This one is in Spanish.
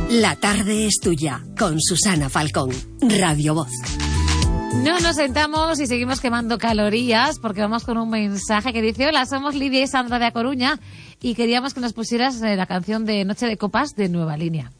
La tarde es tuya, con Susana Falcón, Radio Voz. No nos sentamos y seguimos quemando calorías porque vamos con un mensaje que dice: hola, somos Lidia y Sandra de A Coruña y queríamos que nos pusieras la canción de Noche de Copas de Nueva Línea.